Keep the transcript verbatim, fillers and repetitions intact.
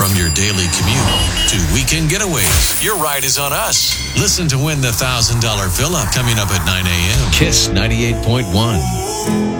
From your daily commute to weekend getaways, your ride is on us. Listen to win the one thousand dollars fill-up coming up at nine a.m. Kiss ninety-eight point one.